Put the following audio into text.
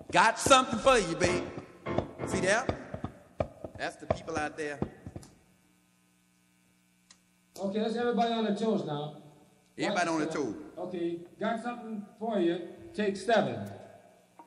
Got something for you, babe. See there? That's the people out there. Okay, let's everybody on their toes now. Everybody on their toes. Okay, got something for you. Take 7.